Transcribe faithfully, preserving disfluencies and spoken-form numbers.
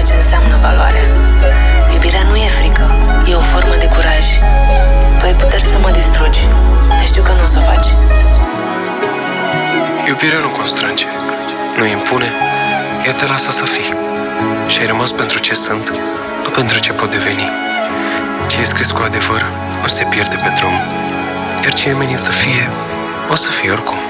ce înseamnă valoare. Iubirea nu e frică, e o formă de curaj. Tu ai puteri să mă distrugi, dar știu că nu o să o faci. Iubirea nu constrânge, nu impune, ea te lasă să fii. Și ai rămas pentru ce sunt, nu pentru ce pot deveni. Ce e scris cu adevăr, o să se pierde pe drum. Iar ce e menit să fie, o să fie oricum.